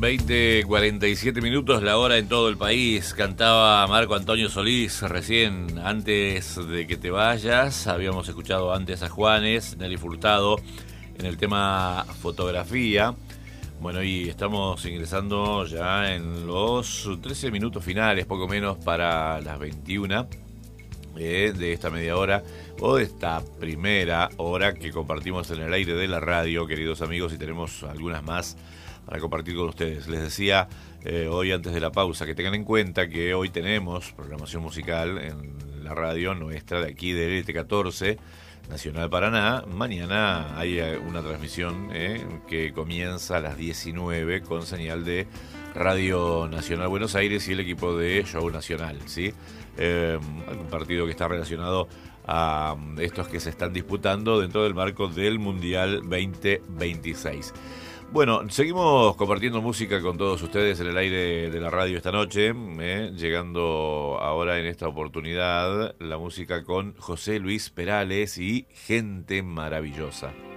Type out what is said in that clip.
20:47, la hora en todo el país. Cantaba Marco Antonio Solís recién, antes de que te vayas. Habíamos escuchado antes a Juanes, Nelly Furtado, en el tema fotografía. Bueno, y estamos ingresando ya en los 13 minutos finales, poco menos para las 21 de esta media hora o de esta primera hora que compartimos en el aire de la radio, queridos amigos, y tenemos algunas más para compartir con ustedes. Les decía hoy antes de la pausa que tengan en cuenta que hoy tenemos programación musical en la radio nuestra de aquí de LT14 Nacional Paraná. Mañana hay una transmisión que comienza a las 19 con señal de Radio Nacional Buenos Aires y el equipo de Show Nacional, ¿sí? Un partido que está relacionado a estos que se están disputando dentro del marco del Mundial 2026. Bueno, seguimos compartiendo música con todos ustedes en el aire de la radio esta noche, llegando ahora en esta oportunidad la música con José Luis Perales y Gente Maravillosa.